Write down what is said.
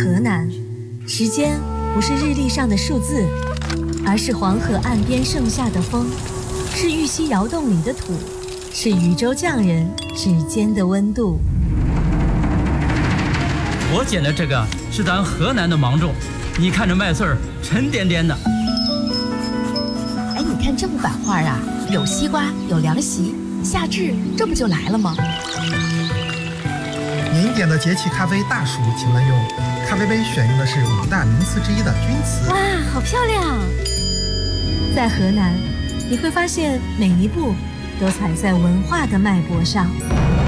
河南，时间不是日历上的数字，而是黄河岸边盛夏的风，是玉溪窑洞里的土，是禹州匠人指尖的温度。 我捡的这个是咱河南的芒种，你看这麦穗儿沉甸甸的。 哎，你看这幅版画啊，有西瓜，有凉席，夏至这不就来了吗？ 您点的节气咖啡大暑请慢用，咖啡杯选用的是5大名瓷之一的钧瓷。 哇，好漂亮！ 在河南，你会发现每一步都踩在文化的脉搏上。